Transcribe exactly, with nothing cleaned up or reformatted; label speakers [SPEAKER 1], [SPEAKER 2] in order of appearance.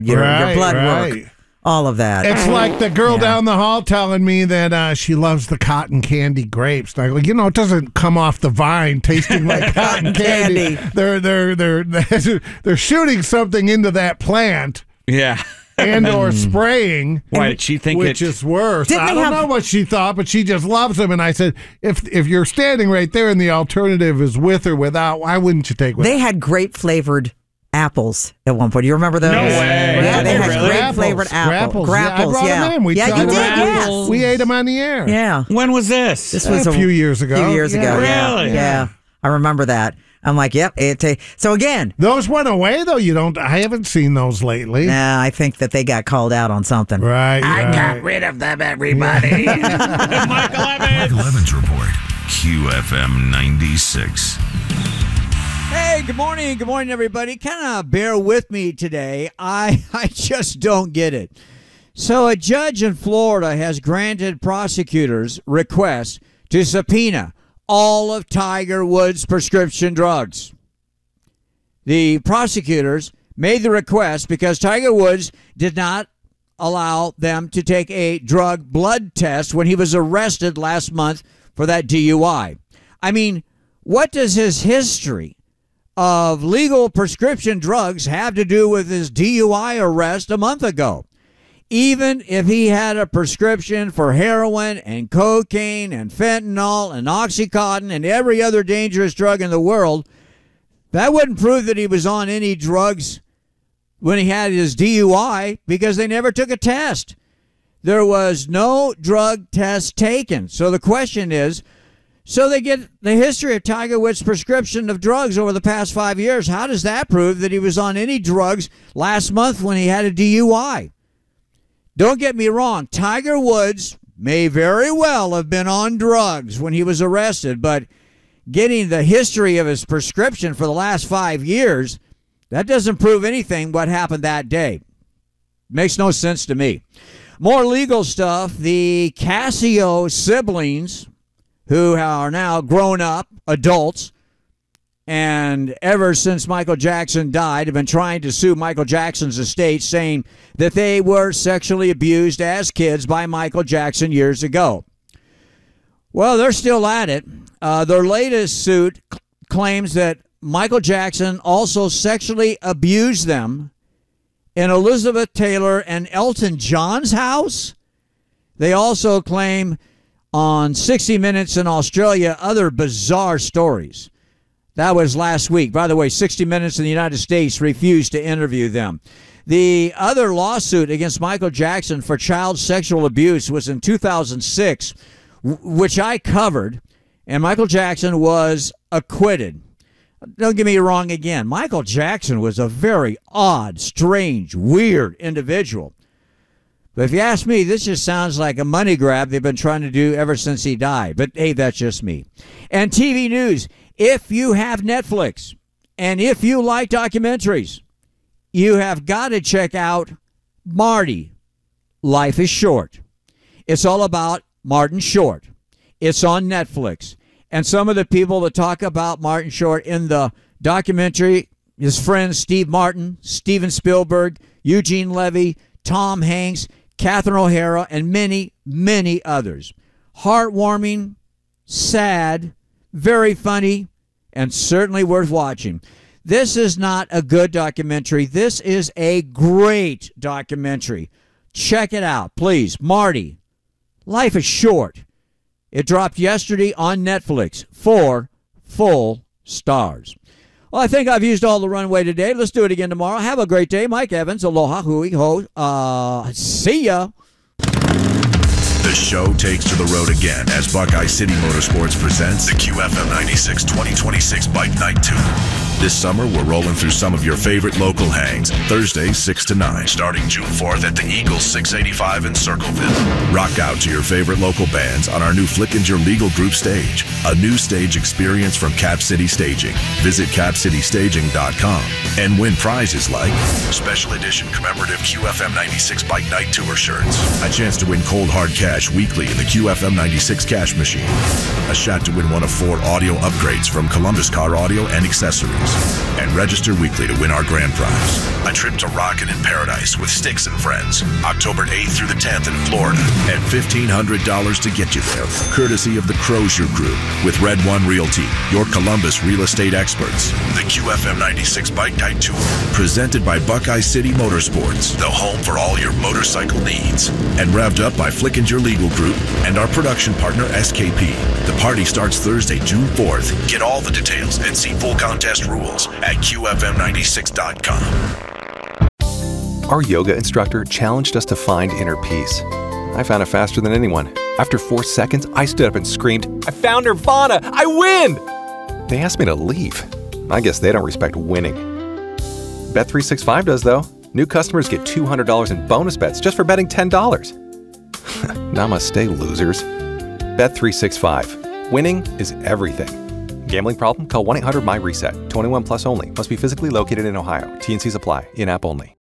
[SPEAKER 1] your,
[SPEAKER 2] right,
[SPEAKER 1] your blood
[SPEAKER 2] right.
[SPEAKER 1] work. All of that.
[SPEAKER 2] It's like the girl
[SPEAKER 1] Yeah.
[SPEAKER 2] down the hall telling me that uh, she loves the cotton candy grapes. And I go, you know, it doesn't come off the vine tasting like cotton candy.
[SPEAKER 1] candy.
[SPEAKER 2] They're they're they're they're shooting something into that plant.
[SPEAKER 3] Yeah.
[SPEAKER 2] And or spraying.
[SPEAKER 3] Why did she think
[SPEAKER 2] which
[SPEAKER 3] it?
[SPEAKER 2] is worse?
[SPEAKER 1] Didn't
[SPEAKER 2] I
[SPEAKER 1] they
[SPEAKER 2] don't
[SPEAKER 1] have-
[SPEAKER 2] know what she thought, but she just loves them. And I said, if if you're standing right there and the alternative is with or without, why wouldn't you take with?
[SPEAKER 1] They had grape flavored apples at one point. Do you remember those?
[SPEAKER 3] No way.
[SPEAKER 1] Yeah, they
[SPEAKER 3] Did
[SPEAKER 1] had
[SPEAKER 3] they really?
[SPEAKER 1] grape flavored apples.
[SPEAKER 2] Grapples. Yeah, I brought
[SPEAKER 1] yeah.
[SPEAKER 2] them in. We
[SPEAKER 1] yeah,
[SPEAKER 2] tried
[SPEAKER 1] you did.
[SPEAKER 2] them.
[SPEAKER 1] Yes.
[SPEAKER 2] We ate them on the air.
[SPEAKER 1] Yeah.
[SPEAKER 3] When was this?
[SPEAKER 1] This was
[SPEAKER 2] a few years ago.
[SPEAKER 1] A few years ago.
[SPEAKER 2] Yeah.
[SPEAKER 1] Yeah.
[SPEAKER 3] Really?
[SPEAKER 1] Yeah. I remember that. I'm like, yep. It ta- so again,
[SPEAKER 2] Those went away though. You don't. I haven't seen those lately.
[SPEAKER 1] nah, I think that they got called out on something.
[SPEAKER 2] Right.
[SPEAKER 1] I
[SPEAKER 2] right.
[SPEAKER 1] got rid of them, everybody.
[SPEAKER 3] Michael Evans.
[SPEAKER 4] Michael Evans Report. Q F M ninety-six.
[SPEAKER 5] Hey, good morning. Good morning, everybody. Kind of bear with me today. I, I just don't get it. So a judge in Florida has granted prosecutors requests to subpoena all of Tiger Woods' prescription drugs. The prosecutors made the request because Tiger Woods did not allow them to take a drug blood test when he was arrested last month for that D U I. I mean, what does his history of legal prescription drugs have to do with his D U I arrest a month ago? Even if he had a prescription for heroin and cocaine and fentanyl and Oxycontin and every other dangerous drug in the world, that wouldn't prove that he was on any drugs when he had his D U I because they never took a test. There was no drug test taken. So the question is, so they get the history of Tiger Woods' prescription of drugs over the past five years. How does that prove that he was on any drugs last month when he had a D U I? Don't get me wrong. Tiger Woods may very well have been on drugs when he was arrested, but getting the history of his prescription for the last five years, that doesn't prove anything what happened that day. Makes no sense to me. More legal stuff. The Casio siblings, who are now grown up adults, and ever since Michael Jackson died, have been trying to sue Michael Jackson's estate, saying that they were sexually abused as kids by Michael Jackson years ago. Well, they're still at it. Uh, their latest suit c- claims that Michael Jackson also sexually abused them in Elizabeth Taylor and Elton John's house. They also claim on sixty minutes in Australia other bizarre stories. That was last week. By the way, sixty minutes in the United States refused to interview them. The other lawsuit against Michael Jackson for child sexual abuse was in two thousand six, which I covered, and Michael Jackson was acquitted. Don't get me wrong again. Michael Jackson was a very odd, strange, weird individual. But if you ask me, this just sounds like a money grab they've been trying to do ever since he died. But, hey, that's just me. And T V news, if you have Netflix and if you like documentaries, you have got to check out Marty, Life is Short. It's all about Martin Short. It's on Netflix. And some of the people that talk about Martin Short in the documentary, his friends Steve Martin, Steven Spielberg, Eugene Levy, Tom Hanks, Catherine O'Hara, and many, many others. Heartwarming, sad, very funny, and certainly worth watching. This is not a good documentary. This is a great documentary. Check it out, please. Marty, Life is Short. It dropped yesterday on Netflix. Four full stars. Well, I think I've used all the runway today. Let's do it again tomorrow. Have a great day. Mike Evans, aloha, hui, ho. Uh, see ya.
[SPEAKER 4] The show takes to the road again as Buckeye City Motorsports presents the Q F M ninety-six twenty twenty-six Bike Night Tour. This summer, we're rolling through some of your favorite local hangs, Thursday, six to nine, starting June fourth at the Eagles six eighty-five in Circleville. Rock out to your favorite local bands on our new Flickinger Legal Group stage, a new stage experience from Cap City Staging. Visit cap city staging dot com and win prizes like special edition commemorative Q F M ninety-six Bike Night Tour shirts, a chance to win cold hard cash weekly in the Q F M ninety-six cash machine, a shot to win one of four audio upgrades from Columbus Car Audio and Accessories, And register weekly to win our grand prize, a trip to Rockin' in Paradise with Styx and Friends, October eighth through the tenth in Florida, and fifteen hundred dollars to get you there, courtesy of the Crozier Group with Red One Realty, your Columbus real estate experts. The Q F M ninety-six Bike Night Tour, presented by Buckeye City Motorsports, the home for all your motorcycle needs, and revved up by Flickinger Legal Group and our production partner S K P. The party starts Thursday, June fourth. Get all the details and see full contest rules at Q F M ninety-six dot com.
[SPEAKER 6] Our yoga instructor challenged us to find inner peace. I found it faster than anyone. After four seconds, I stood up and screamed, "I found Nirvana! I win!" They asked me to leave. I guess they don't respect winning. Bet three sixty-five does, though. New customers get two hundred dollars in bonus bets just for betting ten dollars. Namaste, losers. Bet three sixty-five. Winning is everything. Gambling problem? Call one eight hundred M Y RESET. twenty-one plus only. Must be physically located in Ohio. T and Cs apply. In-app only.